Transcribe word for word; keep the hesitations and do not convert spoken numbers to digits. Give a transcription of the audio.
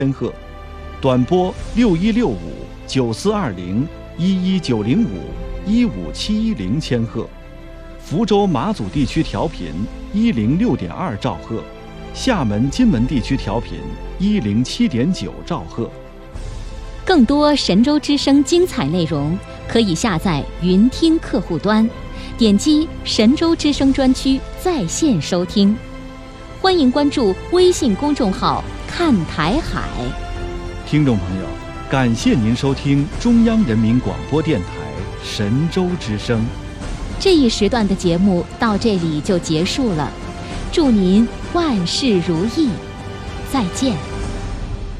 千赫，短波六一六五九四二零一一九零五一五七一零千赫，福州马祖地区调频一零六点二兆赫，厦门金门地区调频一零七点九兆赫。 更多神州之声精彩内容，可以下载云听客户端，点击神州之声专区在线收听。欢迎关注微信公众号看台海。 听众朋友，感谢您收听中央人民广播电台神州之声。 这一时段的节目到这里就结束了，祝您万事如意，再见。